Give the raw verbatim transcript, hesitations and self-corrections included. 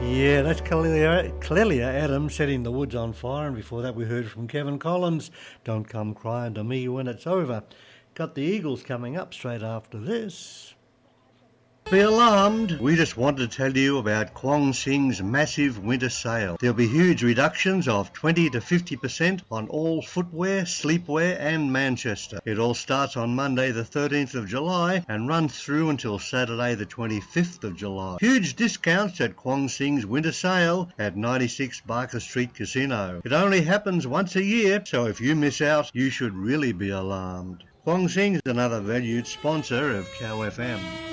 Yeah, that's Clelia, Clelia Adams setting the woods on fire, and before that we heard from Kevin Collins, Don't Come Crying to Me When It's Over. Got the Eagles coming up straight after this. Be alarmed. We just want to tell you about Kwong Sing's massive winter sale. There'll be huge reductions of twenty to fifty percent on all footwear, sleepwear and Manchester. It all starts on Monday the thirteenth of July and runs through until Saturday the twenty-fifth of July. Huge discounts at Kwong Sing's winter sale at ninety-six Barker Street Casino. It only happens once a year, so if you miss out, you should really be alarmed. Kwong Sing's another valued sponsor of Cow F M.